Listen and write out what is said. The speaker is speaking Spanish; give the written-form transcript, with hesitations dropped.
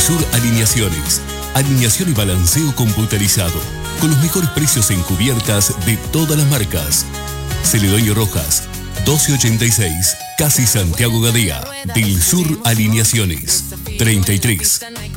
Sur Alineaciones. Alineación y balanceo computarizado. Con los mejores precios en cubiertas de todas las marcas. Celedonio Rojas, 1286, casi Santiago Gadea. Del Sur Alineaciones. 33